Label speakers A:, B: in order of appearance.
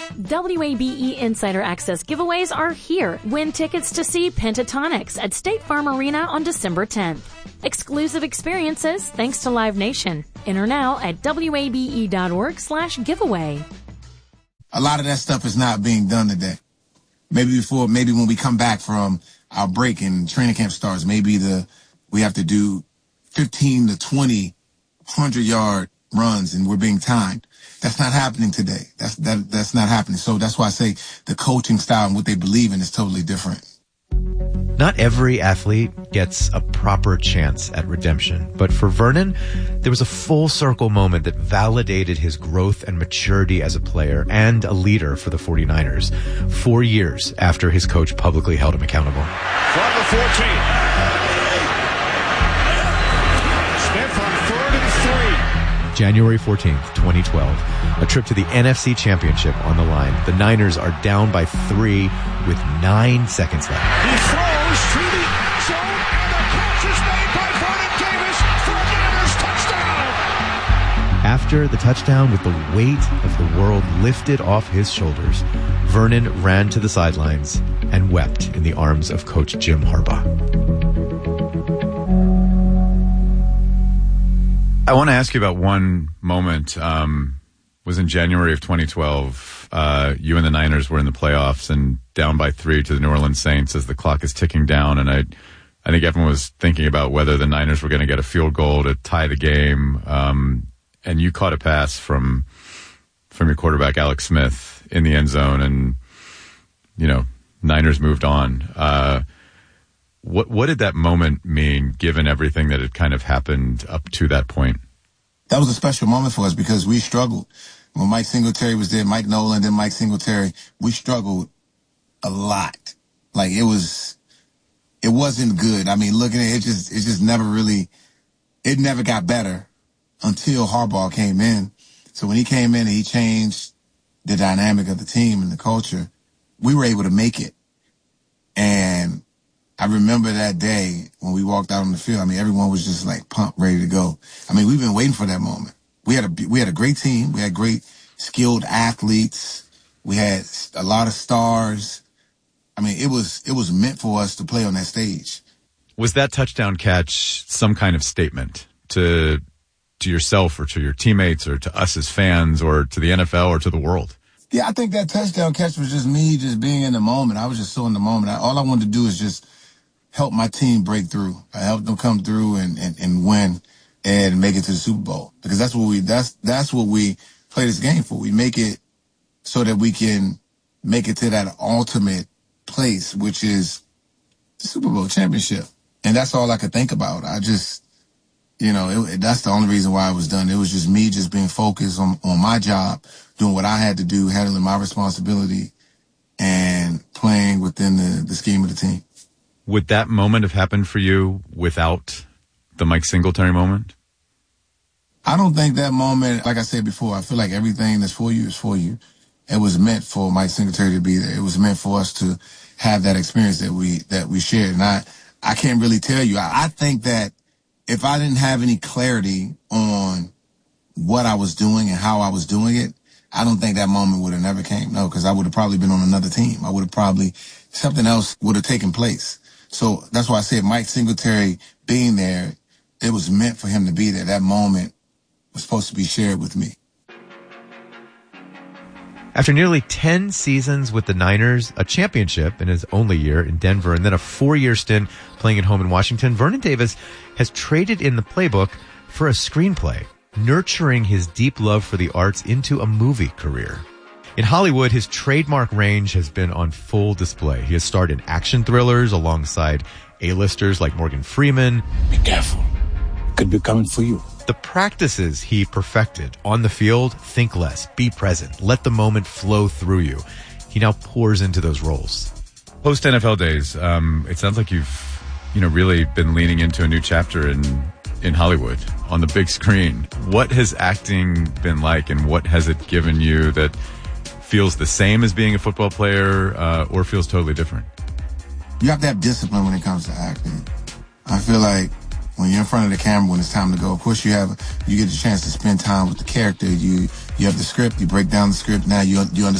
A: WABE Insider Access giveaways are here. Win tickets to see Pentatonics at State Farm Arena on December 10th. Exclusive experiences thanks to Live Nation. Enter now at wabe.org/giveaway.
B: A lot of that stuff is not being done today. Maybe when we come back from our break and training camp starts, we have to do 15 to 20 100-yard runs and we're being timed. That's not happening today. That's not happening. So that's why I say the coaching style and what they believe in is totally different.
C: Not every athlete gets a proper chance at redemption, but for Vernon, there was a full circle moment that validated his growth and maturity as a player and a leader for the 49ers 4 years after his coach publicly held him accountable.
D: From the 14.
C: January 14th, 2012, a trip to the NFC Championship on the line. The Niners are down by 3 with 9 seconds left.
D: He throws to the end zone, and the catch is made by Vernon Davis for a Niners touchdown.
C: After the touchdown, with the weight of the world lifted off his shoulders, Vernon ran to the sidelines and wept in the arms of Coach Jim Harbaugh.
E: I want to ask you about one moment. Was in January of 2012. You and the Niners were in the playoffs and down by 3 to the New Orleans Saints as the clock is ticking down. And I think everyone was thinking about whether the Niners were going to get a field goal to tie the game. And you caught a pass from your quarterback, Alex Smith, in the end zone. And, Niners moved on. What did that moment mean, given everything that had kind of happened up to that point?
B: That was a special moment for us because we struggled. When Mike Singletary was there, Mike Nolan, then Mike Singletary, we struggled a lot. Like it wasn't good. I mean, looking at it, it just it never got better until Harbaugh came in. So when he came in and he changed the dynamic of the team and the culture, we were able to make it. And I remember that day when we walked out on the field. I mean, everyone was just like pumped, ready to go. I mean, we've been waiting for that moment. We had a great team. We had great skilled athletes. We had a lot of stars. I mean, it was meant for us to play on that stage.
E: Was that touchdown catch some kind of statement to yourself or to your teammates or to us as fans or to the NFL or to the world?
B: Yeah, I think that touchdown catch was just me just being in the moment. I was just so in the moment. All I wanted to do is just help my team break through. I helped them come through and win and make it to the Super Bowl. Because that's what we play this game for. We make it so that we can make it to that ultimate place, which is the Super Bowl championship. And that's all I could think about. I just, that's the only reason why it was done. It was just me just being focused on my job, doing what I had to do, handling my responsibility, and playing within the scheme of the team.
E: Would that moment have happened for you without the Mike Singletary moment?
B: I don't think that moment, like I said before, I feel like everything that's for you is for you. It was meant for Mike Singletary to be there. It was meant for us to have that experience that we shared. And I can't really tell you. I think that if I didn't have any clarity on what I was doing and how I was doing it, I don't think that moment would have never came. No, because I would have probably been on another team. Something else would have taken place. So that's why I said Mike Singletary being there, it was meant for him to be there. That moment was supposed to be shared with me.
C: After nearly 10 seasons with the Niners, a championship in his only year in Denver, and then a 4-year stint playing at home in Washington, Vernon Davis has traded in the playbook for a screenplay, nurturing his deep love for the arts into a movie career. In Hollywood, his trademark range has been on full display. He has starred in action thrillers alongside A-listers like Morgan Freeman.
F: Be careful. It could be coming for you.
C: The practices he perfected on the field: think less, be present, let the moment flow through you. He now pours into those roles.
E: Post NFL days, it sounds like you've, really been leaning into a new chapter in Hollywood on the big screen. What has acting been like, and what has it given you that feels the same as being a football player, or feels totally different?
B: You have to have discipline when it comes to acting. I feel like when you're in front of the camera, when it's time to go, of course you get the chance to spend time with the character. You have the script, you break down the script. Now you understand